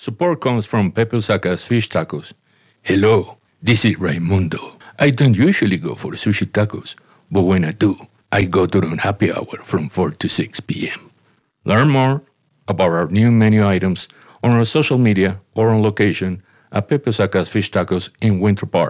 Support comes from Pepe Osaka's Fish Tacos. Hello, this is Raimundo. I don't usually go for sushi tacos, but when I do, I go during happy hour from 4 to 6 p.m. Learn more about our new menu items on our social media or on location at Pepe Osaka's Fish Tacos in Winter Park.